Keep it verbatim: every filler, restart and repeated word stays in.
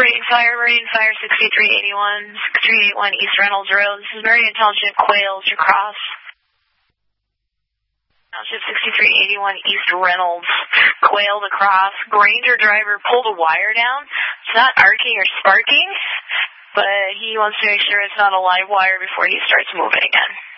Marine Fire, Marine Fire sixty-three eighty-one, sixty-three eighty-one East Reynolds Road. This is Marion Township, Quails, your cross. Township sixty-three eighty-one East Reynolds, Quailed across. Granger driver pulled a wire down. It's not arcing or sparking, but he wants to make sure it's not a live wire before he starts moving again.